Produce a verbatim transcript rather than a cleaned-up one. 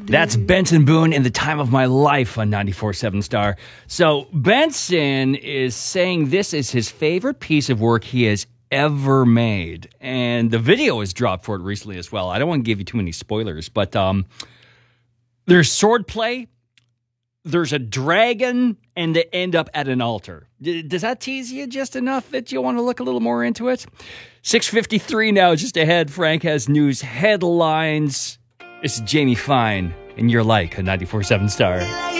That's Benson Boone in The Time of My Life on ninety-four point seven Star. So Benson is saying this is his favorite piece of work he has ever made. And the video was dropped for it recently as well. I don't want to give you too many spoilers, but um, there's swordplay, there's a dragon, and they end up at an altar. D- does that tease you just enough that you want to look a little more into it? six fifty-three now, just ahead. Frank has news headlines. It's Jamie Fine, and you're like a ninety-four point seven Star.